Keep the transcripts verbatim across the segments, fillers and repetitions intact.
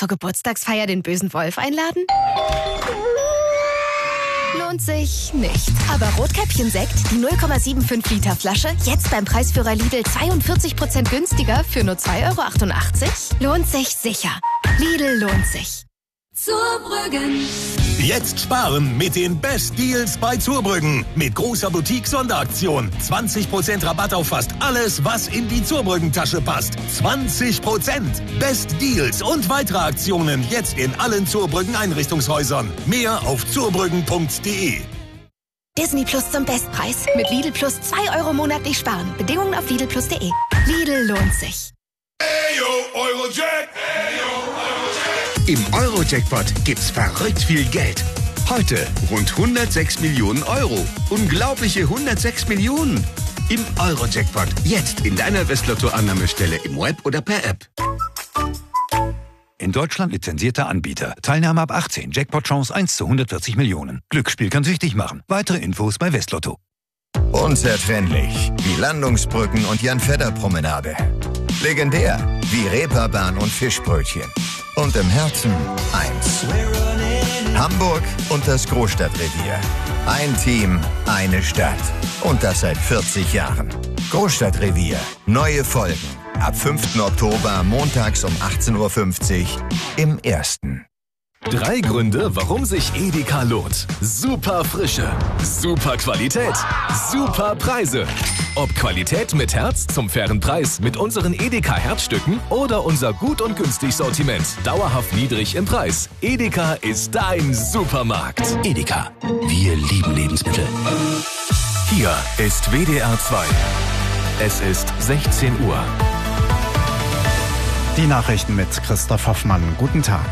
zur Geburtstagsfeier den bösen Wolf einladen? Lohnt sich nicht. Aber Rotkäppchen-Sekt, die null Komma fünfundsiebzig Liter Flasche, jetzt beim Preisführer Lidl zweiundvierzig Prozent günstiger für nur zwei Euro achtundachtzig? Lohnt sich sicher. Lidl lohnt sich. Zurbrüggen. Jetzt sparen mit den Best Deals bei Zurbrüggen. Mit großer Boutique-Sonderaktion. zwanzig Prozent Rabatt auf fast alles, was in die Zurbrüggen-Tasche passt. zwanzig Prozent. Best Deals und weitere Aktionen jetzt in allen Zurbrüggen-Einrichtungshäusern. Mehr auf zurbrüggen punkt de. Disney Plus zum Bestpreis. Mit Lidl Plus zwei Euro monatlich sparen. Bedingungen auf lidl plus punkt de. Lidl lohnt sich. Ayo, Eurojack. Ayo, Eurojack. Im Eurojackpot gibt's verrückt viel Geld. Heute rund hundertsechs Millionen Euro. Unglaubliche hundertsechs Millionen. Im Eurojackpot. Jetzt in deiner Westlotto-Annahmestelle im Web oder per App. In Deutschland lizenzierter Anbieter. Teilnahme ab achtzehn. Jackpot-Chance eins zu hundertvierzig Millionen. Glücksspiel kann süchtig machen. Weitere Infos bei Westlotto. Unzertrennlich wie Landungsbrücken und Jan-Fedder-Promenade. Legendär wie Reeperbahn und Fischbrötchen. Und im Herzen eins. Hamburg und das Großstadtrevier. Ein Team, eine Stadt. Und das seit vierzig Jahren. Großstadtrevier. Neue Folgen. Ab fünften Oktober montags um achtzehn Uhr fünfzig im Ersten. Drei Gründe, warum sich Edeka lohnt. Super Frische, super Qualität, super Preise. Ob Qualität mit Herz zum fairen Preis mit unseren Edeka Herzstücken oder unser gut und günstig Sortiment, dauerhaft niedrig im Preis. Edeka ist dein Supermarkt. Edeka. Wir lieben Lebensmittel. Hier ist W D R zwei. Es ist sechzehn Uhr. Die Nachrichten mit Christoph Hoffmann. Guten Tag.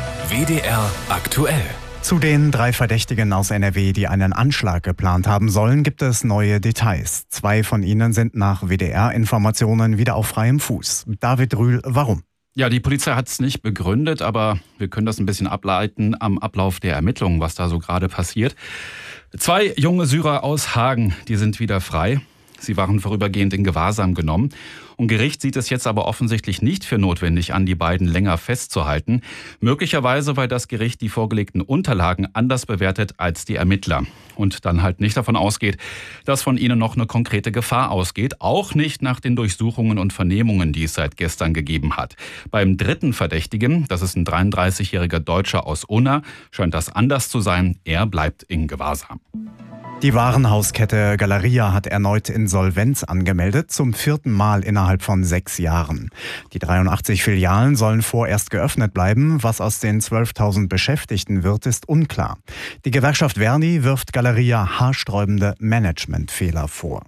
W D R aktuell. Zu den drei Verdächtigen aus N R W, die einen Anschlag geplant haben sollen, gibt es neue Details. Zwei von ihnen sind nach W D R-Informationen wieder auf freiem Fuß. David Rühl, warum? Ja, die Polizei hat es nicht begründet, aber wir können das ein bisschen ableiten am Ablauf der Ermittlungen, was da so gerade passiert. Zwei junge Syrer aus Hagen, die sind wieder frei. Sie waren vorübergehend in Gewahrsam genommen. Und Gericht sieht es jetzt aber offensichtlich nicht für notwendig an, die beiden länger festzuhalten. Möglicherweise, weil das Gericht die vorgelegten Unterlagen anders bewertet als die Ermittler. Und dann halt nicht davon ausgeht, dass von ihnen noch eine konkrete Gefahr ausgeht. Auch nicht nach den Durchsuchungen und Vernehmungen, die es seit gestern gegeben hat. Beim dritten Verdächtigen, das ist ein dreiunddreißigjähriger Deutscher aus Unna, scheint das anders zu sein. Er bleibt in Gewahrsam. Die Warenhauskette Galeria hat erneut Insolvenz angemeldet, zum vierten Mal innerhalb von sechs Jahren. Die dreiundachtzig Filialen sollen vorerst geöffnet bleiben. Was aus den zwölftausend Beschäftigten wird, ist unklar. Die Gewerkschaft Verdi wirft Galeria haarsträubende Managementfehler vor.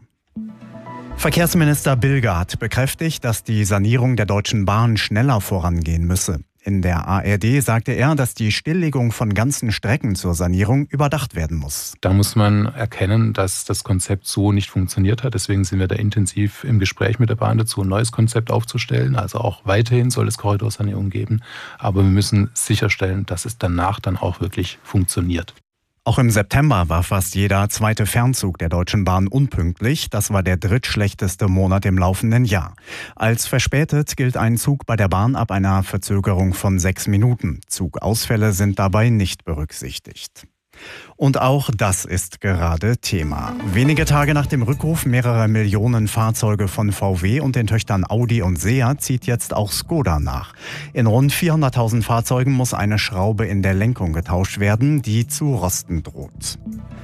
Verkehrsminister Bilger hat bekräftigt, dass die Sanierung der Deutschen Bahn schneller vorangehen müsse. In der A R D sagte er, dass die Stilllegung von ganzen Strecken zur Sanierung überdacht werden muss. Da muss man erkennen, dass das Konzept so nicht funktioniert hat. Deswegen sind wir da intensiv im Gespräch mit der Bahn dazu, ein neues Konzept aufzustellen. Also auch weiterhin soll es Korridorsanierung geben. Aber wir müssen sicherstellen, dass es danach dann auch wirklich funktioniert. Auch im September war fast jeder zweite Fernzug der Deutschen Bahn unpünktlich. Das war der drittschlechteste Monat im laufenden Jahr. Als verspätet gilt ein Zug bei der Bahn ab einer Verzögerung von sechs Minuten. Zugausfälle sind dabei nicht berücksichtigt. Und auch das ist gerade Thema. Wenige Tage nach dem Rückruf mehrerer Millionen Fahrzeuge von V W und den Töchtern Audi und Seat zieht jetzt auch Skoda nach. In rund vierhunderttausend Fahrzeugen muss eine Schraube in der Lenkung getauscht werden, die zu rosten droht.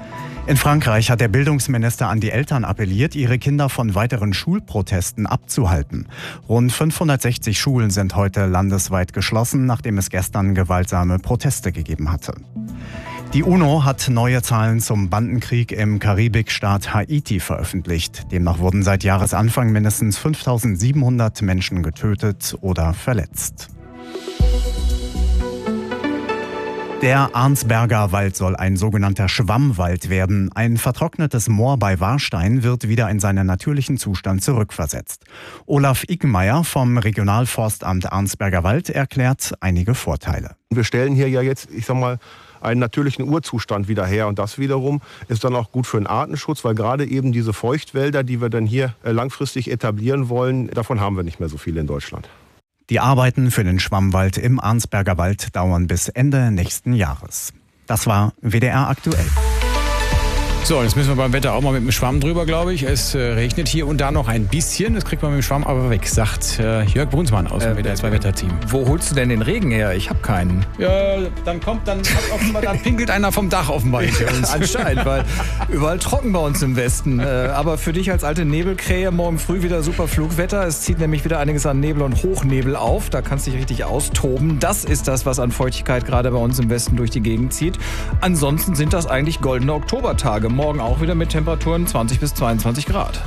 In Frankreich hat der Bildungsminister an die Eltern appelliert, ihre Kinder von weiteren Schulprotesten abzuhalten. Rund fünfhundertsechzig Schulen sind heute landesweit geschlossen, nachdem es gestern gewaltsame Proteste gegeben hatte. Die UNO hat neue Zahlen zum Bandenkrieg im Karibikstaat Haiti veröffentlicht. Demnach wurden seit Jahresanfang mindestens fünftausendsiebenhundert Menschen getötet oder verletzt. Der Arnsberger Wald soll ein sogenannter Schwammwald werden. Ein vertrocknetes Moor bei Warstein wird wieder in seinen natürlichen Zustand zurückversetzt. Olaf Iggenmeier vom Regionalforstamt Arnsberger Wald erklärt einige Vorteile. Wir stellen hier ja jetzt, ich sag mal, einen natürlichen Urzustand wieder her. Und das wiederum ist dann auch gut für den Artenschutz, weil gerade eben diese Feuchtwälder, die wir dann hier langfristig etablieren wollen, davon haben wir nicht mehr so viele in Deutschland. Die Arbeiten für den Schwammwald im Arnsberger Wald dauern bis Ende nächsten Jahres. Das war W D R aktuell. So, jetzt müssen wir beim Wetter auch mal mit dem Schwamm drüber, glaube ich. Es äh, regnet hier und da noch ein bisschen. Das kriegt man mit dem Schwamm aber weg, sagt äh, Jörg Brunsmann aus dem äh, W D R zwei Wetterteam. Wo holst du denn den Regen her? Ich habe keinen. Ja, dann kommt, dann, offenbar, dann pinkelt einer vom Dach offenbar hinter uns. Anscheinend, weil überall trocken bei uns im Westen. Äh, aber für dich als alte Nebelkrähe morgen früh wieder super Flugwetter. Es zieht nämlich wieder einiges an Nebel und Hochnebel auf. Da kannst du dich richtig austoben. Das ist das, was an Feuchtigkeit gerade bei uns im Westen durch die Gegend zieht. Ansonsten sind das eigentlich goldene Oktobertage. Morgen auch wieder mit Temperaturen zwanzig bis zweiundzwanzig Grad.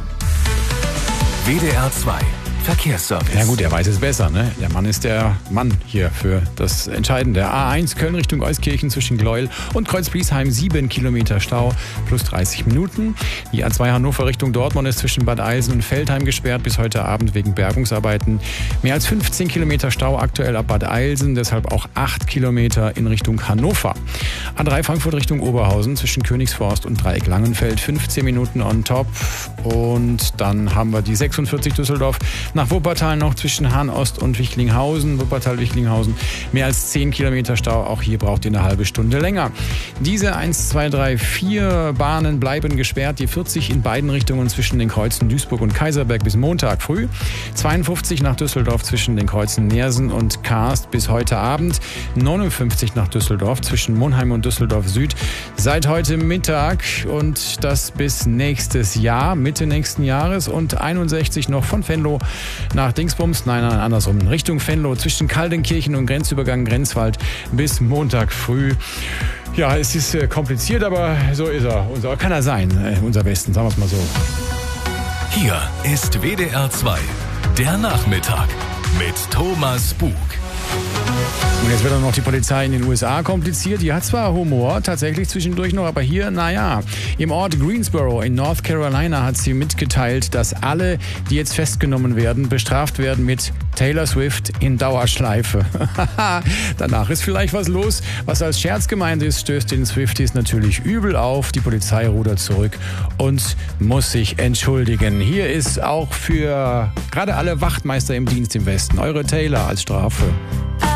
W D R zwei Verkehrsservice. Ja gut, er weiß es besser, ne? Der Mann ist der Mann hier für das Entscheidende. A eins Köln Richtung Euskirchen zwischen Gleuel und Kreuzbliesheim, sieben Kilometer Stau, plus dreißig Minuten. Die A zwei Hannover Richtung Dortmund ist zwischen Bad Eilsen und Veltheim gesperrt bis heute Abend wegen Bergungsarbeiten. Mehr als fünfzehn Kilometer Stau aktuell ab Bad Eilsen, deshalb auch acht Kilometer in Richtung Hannover. A drei Frankfurt Richtung Oberhausen zwischen Königsforst und Dreieck Langenfeld, fünfzehn Minuten on top. Und dann haben wir die sechsundvierzig Düsseldorf nach Wuppertal noch zwischen Hahn-Ost und Wichlinghausen. Wuppertal-Wichlinghausen, mehr als zehn Kilometer Stau. Auch hier braucht ihr eine halbe Stunde länger. Diese eins, zwei, drei, vier Bahnen bleiben gesperrt. Die vierzig in beiden Richtungen zwischen den Kreuzen Duisburg und Kaiserberg bis Montag früh. zweiundfünfzig nach Düsseldorf zwischen den Kreuzen Neersen und Karst bis heute Abend. neunundfünfzig nach Düsseldorf zwischen Monheim und Düsseldorf Süd seit heute Mittag und das bis nächstes Jahr, Mitte nächsten Jahres. Und einundsechzig noch von Venlo nach Dingsbums, nein, nein, andersrum, Richtung Venlo zwischen Kaldenkirchen und Grenzübergang Grenzwald bis Montag früh. Ja, es ist äh, kompliziert, aber so ist er. Unser, kann er sein, äh, unser Westen, sagen wir es mal so. Hier ist W D R zwei, der Nachmittag mit Thomas Bug. Und jetzt wird auch noch die Polizei in den U S A kompliziert. Die hat zwar Humor, tatsächlich zwischendurch noch, aber hier, naja. Im Ort Greensboro in North Carolina hat sie mitgeteilt, dass alle, die jetzt festgenommen werden, bestraft werden mit Taylor Swift in Dauerschleife. Danach ist vielleicht was los. Was als Scherz gemeint ist, stößt den Swifties natürlich übel auf. Die Polizei rudert zurück und muss sich entschuldigen. Hier ist auch für gerade alle Wachtmeister im Dienst im Westen eure Taylor als Strafe.